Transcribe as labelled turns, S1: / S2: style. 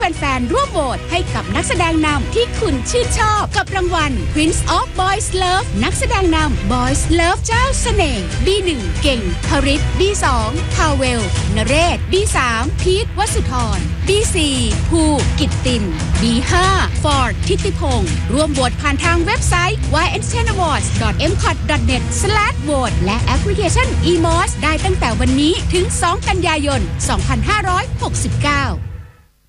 S1: แฟนๆร่วมโหวตให้กับนักแสดงนำที่คุณชื่นชอบกับรางวัล Prince of Boys Love นักแสดงนำ Boys Love เจ้าเสน่ห์ B1 เก่งพริต B2 พาเวลนเรศ B3 พีทวสุธร B4 ภูกิตติน B5 ฟอร์ดทิติพงศ์ร่วมโหวตผ่านทางเว็บไซต์ yntenawards.mcot.net/vote และแอปพลิเคชัน eMOS ได้ตั้งแต่วันนี้ถึง2 กันยายน 2569